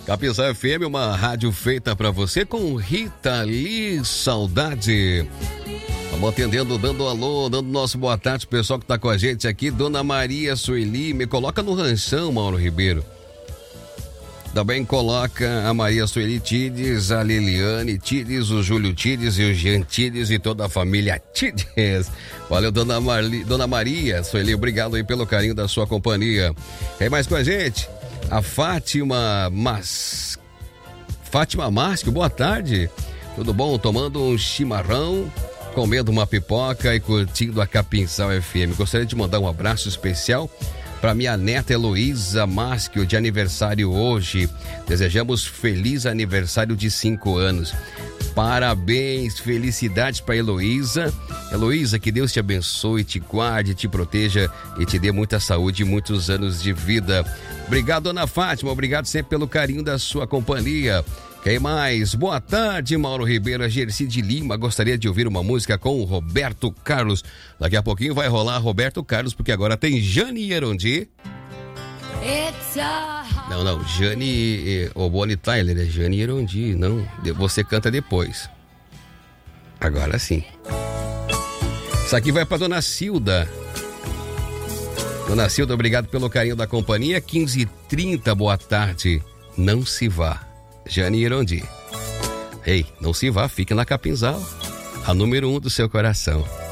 Capinzal FM, uma rádio feita pra você com Rita Lee Saudade. Vamos atendendo, dando alô, dando nosso boa tarde pro pessoal que tá com a gente aqui. Dona Maria Sueli, me coloca no ranchão, Mauro Ribeiro. Também coloca a Maria Sueli Tides, a Liliane Tides, o Júlio Tides e o Jean Tides e toda a família Tides. Valeu, Dona Maria Sueli, obrigado aí pelo carinho da sua companhia. Quem mais com a gente? A Fátima Márcio, boa tarde. Tudo bom? Tomando um chimarrão, comendo uma pipoca e curtindo a Capinzal FM. Gostaria de mandar um abraço especial para minha neta Heloísa Másquio, de aniversário hoje. Desejamos feliz aniversário de 5 anos. Parabéns, felicidades para Heloísa. Heloísa, que Deus te abençoe, te guarde, te proteja e te dê muita saúde e muitos anos de vida. Obrigado, Dona Fátima, obrigado sempre pelo carinho da sua companhia. Quem mais? Boa tarde, Mauro Ribeiro, a Gerci de Lima. Gostaria de ouvir uma música com o Roberto Carlos. Daqui a pouquinho vai rolar Roberto Carlos, porque agora tem Jane Erondi. Não, Jane... O Bonnie Tyler é Jane Erondi, não. Você canta depois. Agora sim. Isso aqui vai pra Dona Cilda. Dona Cilda, obrigado pelo carinho da companhia. 15h30, boa tarde. Não se vá. Jane Erondi. Ei, não se vá, fique na Capinzal, a número 1 do seu coração.